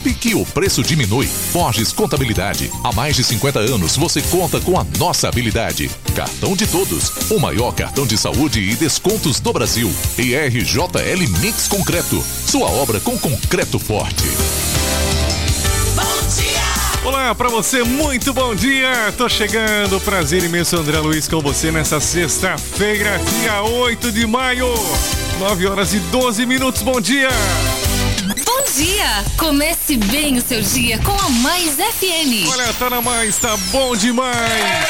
Sempre que o preço diminui, Borges Contabilidade. Há mais de 50 anos você conta com a nossa habilidade. Cartão de Todos, o maior cartão de saúde e descontos do Brasil. E RJL Mix Concreto, sua obra com concreto forte. Olá pra você, muito bom dia! Tô chegando, prazer imenso, André Luiz com você nessa sexta-feira, dia 8 de maio, 9 horas e 12 minutos, bom dia! Bom dia! Comece bem o seu dia com a Mais FM. Olha, tá na Mais, tá bom demais!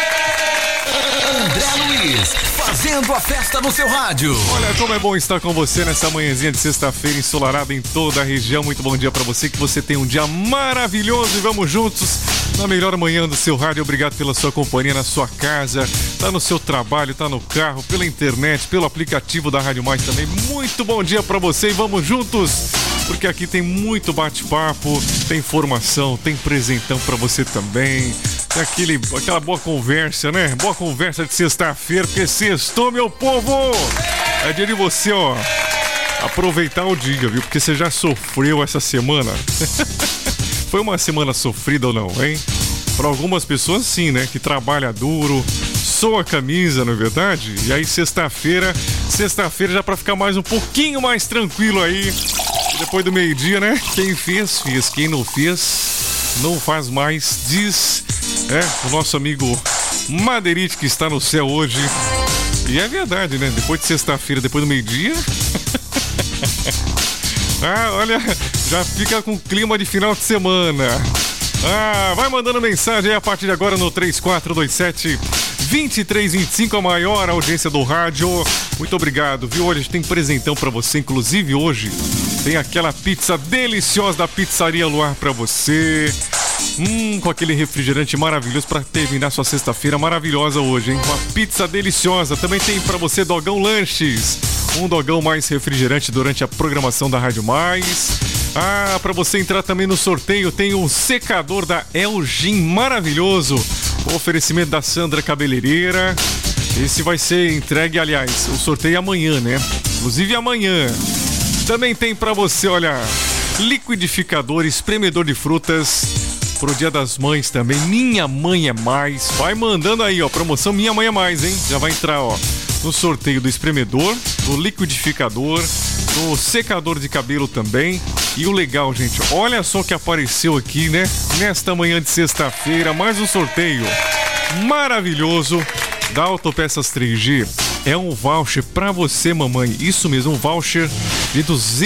André Luiz, fazendo a festa no seu rádio. Olha como é bom estar com você nessa manhãzinha de sexta-feira ensolarada em toda a região. Muito bom dia pra você, que você tenha um dia maravilhoso e vamos juntos na melhor manhã do seu rádio. Obrigado pela sua companhia na sua casa, tá no seu trabalho, tá no carro, pela internet, pelo aplicativo da Rádio Mais também. Muito bom dia pra você e vamos juntos, porque aqui tem muito bate-papo, tem informação, tem presentão pra você também. Tem aquela boa conversa, né? Boa conversa de sexta-feira, porque sextou, meu povo! É dia de você, ó, aproveitar o dia, viu? Porque você já sofreu essa semana. Foi uma semana sofrida ou não, hein? Para algumas pessoas sim, né? Que trabalha duro, soa a camisa, não é verdade? E aí sexta-feira já para ficar mais um pouquinho mais tranquilo aí. Depois do meio-dia, né? Quem fez, fez. Quem não fez, não faz mais. Diz o nosso amigo Madeirite, que está no céu hoje. E é verdade, né? Depois de sexta-feira, depois do meio-dia. Olha, já fica com clima de final de semana. Vai mandando mensagem aí a partir de agora no 3427-2325, a maior audiência do rádio. Muito obrigado, viu? Hoje tem presentão pra você, inclusive hoje tem aquela pizza deliciosa da Pizzaria Luar pra você. Com aquele refrigerante maravilhoso pra terminar sua sexta-feira maravilhosa hoje, hein? Uma pizza deliciosa. Também tem pra você Dogão Lanches, um dogão mais refrigerante durante a programação da Rádio Mais. Pra você entrar também no sorteio, tem um secador da Elgin maravilhoso, o oferecimento da Sandra Cabeleireira. Esse vai ser entregue, aliás, o sorteio amanhã, né? Inclusive amanhã. Também tem pra você, olha, liquidificador, espremedor de frutas pro Dia das Mães também. Minha Mãe é Mais. Vai mandando aí, ó, promoção Minha Mãe é Mais, hein? Já vai entrar, ó, no sorteio do espremedor, do liquidificador, do secador de cabelo também. E o legal, gente, olha só o que apareceu aqui, né? Nesta manhã de sexta-feira, mais um sorteio maravilhoso da Autopeças 3G. É um voucher pra você, mamãe. Isso mesmo, um voucher de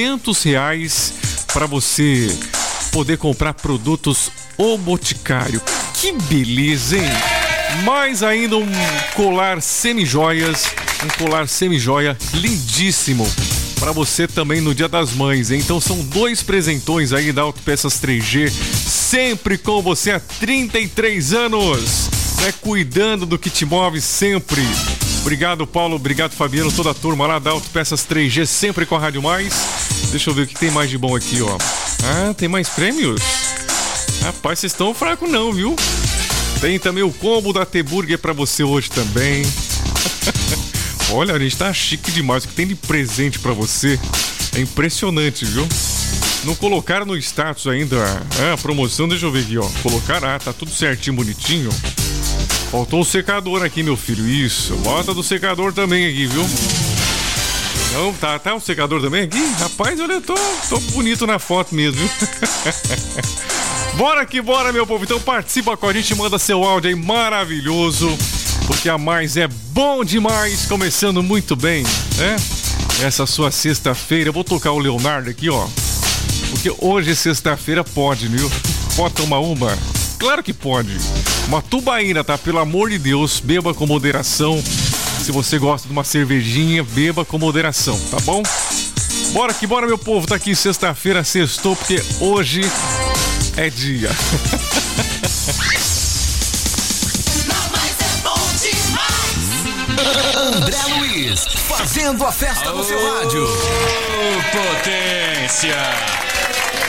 R$200 pra você poder comprar produtos O Boticário. Que beleza, hein? Mais ainda um colar semi-joias, um colar semi-joia lindíssimo para você também no Dia das Mães, hein? Então são 2 presentões aí da Autopeças 3G, sempre com você há 33 anos, né? Cuidando do que te move sempre. Obrigado, Paulo, obrigado, Fabiano, toda a turma lá da Autopeças 3G, sempre com a Rádio Mais. Deixa eu ver o que tem mais de bom aqui, ó. Tem mais prêmios? Rapaz, vocês estão fracos não, viu? Tem também o combo da T-Burger pra você hoje também. Olha, a gente tá chique demais. O que tem de presente pra você é impressionante, viu? Não colocaram no status ainda a promoção, deixa eu ver aqui, ó. Colocaram, tá tudo certinho, bonitinho. Faltou o secador aqui, meu filho. Isso, bota do secador também aqui, viu? Não, tá o secador também aqui? Rapaz, olha, eu tô bonito na foto mesmo, viu? Bora que bora, meu povo. Então participa com a gente, manda seu áudio aí maravilhoso, porque a Mais é bom demais, começando muito bem, né? Essa sua sexta-feira, eu vou tocar o Leonardo aqui, ó, porque hoje é sexta-feira, pode, viu? Pode tomar uma? Claro que pode. Uma tubaína, tá? Pelo amor de Deus, beba com moderação. Se você gosta de uma cervejinha, beba com moderação, tá bom? Bora que bora, meu povo. Tá aqui sexta-feira, sextou, porque hoje é dia. André Luiz, fazendo a festa no seu rádio. Potência!